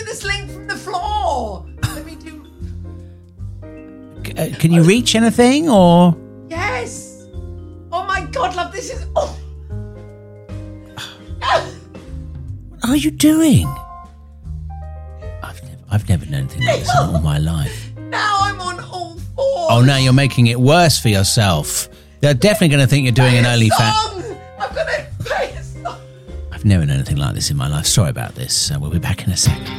this link from the floor. Let me do... Can you reach anything, or...? Yes. Oh, my God, love, this is... Oh. What are you doing? I've never known anything like this in all my life. Now I'm on all fours. Oh, now you're making it worse for yourself. They're definitely going to think you're doing an OnlyFans. I'm going to pay a song. I've never known anything like this in my life. Sorry about this. We'll be back in a second.